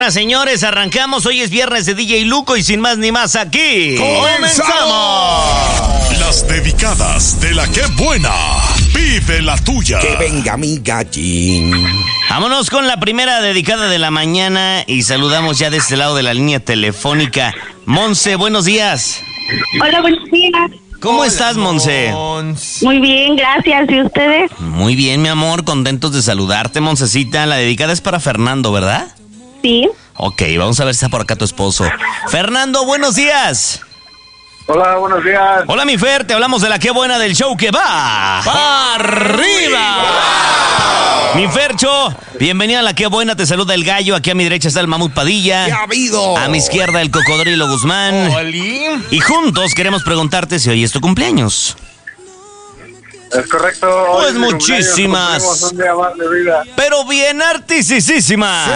Señores, arrancamos. Hoy es viernes de DJ Luco y sin más ni más aquí ¡comenzamos! Las dedicadas de la que buena. Vive la tuya. Que venga mi gallín. Vámonos con la primera dedicada de la mañana y saludamos ya de este lado de la línea telefónica. Monse, buenos días. Hola, buenos días. ¿Cómo estás, Monse? Muy bien, gracias. ¿Y ustedes? Muy bien, mi amor, contentos de saludarte, Moncecita. La dedicada es para Fernando, ¿verdad? Sí. Ok, vamos a ver si está por acá tu esposo. Fernando, buenos días. Hola, buenos días. Hola, mi Fer, te hablamos de la que buena del show que va ¡para arriba! Mi Fercho, bienvenida a la que buena, te saluda el gallo. Aquí a mi derecha está el Mamut Padilla. ¿Qué ha habido? A mi izquierda el Cocodrilo Guzmán. ¿Oli? Y juntos queremos preguntarte si hoy es tu cumpleaños. Es correcto. Pues Hoy es mi muchísimas. cumpleaños, cumplimos un día más de vida. Pero bien artisísimas.